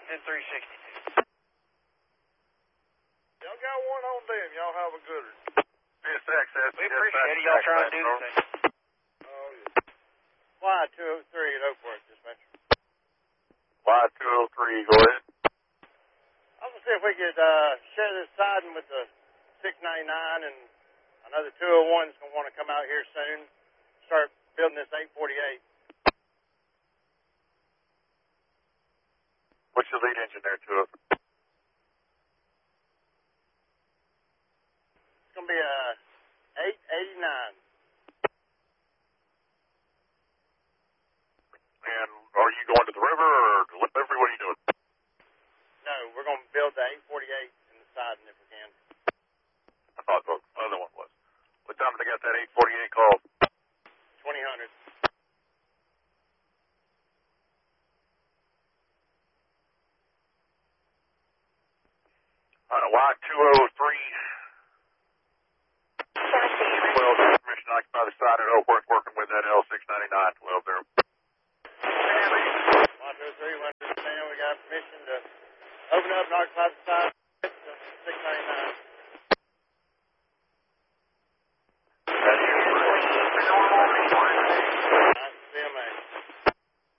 10-362. Y'all got one on them. Y'all have a good one. PSX, we appreciate it. Y'all trying to do the thing. Oh, yeah. Y203 at Oakworth, dispatcher. Y203, go ahead. I was going to see if we could share this siding with the 699, and another 201 is going to want to come out here soon, start building this 848. What's your lead engineer to it? It's going to be a 889. And are you going to the river or delivery? What are you doing? No, we're going to build the 848 in the siding if we can. I thought the other one was. What time did they got that 848 called? 2000. Y203. 12, permission to occupy the side at Oakworth.